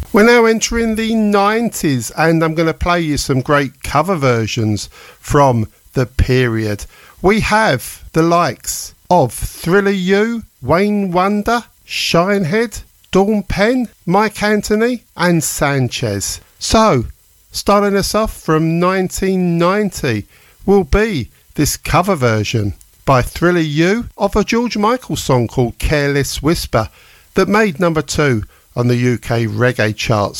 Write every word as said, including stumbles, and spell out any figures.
We're now entering the nineties, and I'm going to play you some great cover versions from the period. We have the likes of Thriller U, Wayne Wonder, Shinehead, Dawn Penn, Mike Anthony and Sanchez. So, starting us off from nineteen ninety will be this cover version by Thriller U of a George Michael song called Careless Whisper that made number two on the U K reggae charts